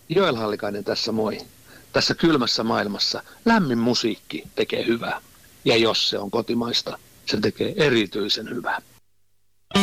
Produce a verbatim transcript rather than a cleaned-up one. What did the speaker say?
Joel Hallikainen tässä moi. Tässä kylmässä maailmassa lämmin musiikki tekee hyvää. Ja jos se on kotimaista, se tekee erityisen hyvää.